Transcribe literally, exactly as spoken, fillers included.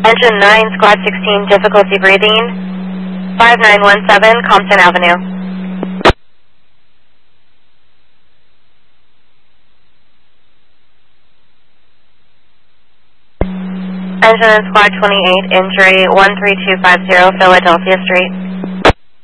Engine nine, Squad sixteen, difficulty breathing. five nine one seven, Compton Avenue. Engine and Squad twenty-eight, injury one three two five zero, Philadelphia Street.